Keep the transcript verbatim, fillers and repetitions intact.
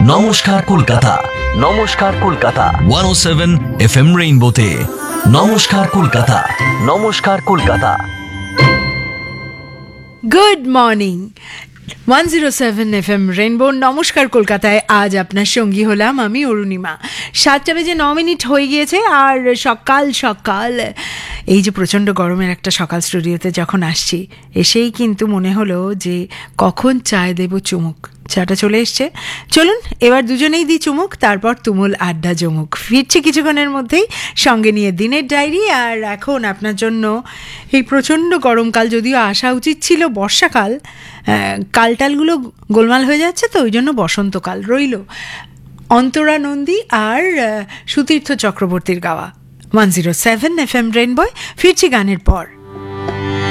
নমস্কার কলকাতা, নমস্কার কলকাতা একশো সাত এফএম রেইনবোতে। নমস্কার কলকাতা, নমস্কার Kolkata. Good morning. One zero seven F M rainbow নমস্কার কলকাতায় আজ আপনার সঙ্গী হলাম আমি অরুণিমা। সাতটা বেজে ন মিনিট হয়ে গিয়েছে আর সকাল সকাল এই যে প্রচণ্ড গরমের একটা সকাল স্টুডিওতে যখন আসছি, এসেই কিন্তু মনে হলো যে কখন চায় দেব চুমুক। চাটা চলে এসছে, চলুন এবার দুজনেই দিই চুমুক, তারপর তুমুল আড্ডা জমুক। ফিরছি কিছুক্ষণের মধ্যেই, সঙ্গে নিয়ে দিনের ডায়েরি। আর এখন আপনার জন্য এই প্রচণ্ড গরমকাল, যদিও আসা উচিত ছিল বর্ষাকাল, কালটালগুলো গোলমাল হয়ে যাচ্ছে, তো ওই জন্য বসন্তকাল রইল। অন্তরা নন্দী আর সুতীর্থ চক্রবর্তীর গাওয়া one zero seven F M rainbow. ফিরছি গানের পর।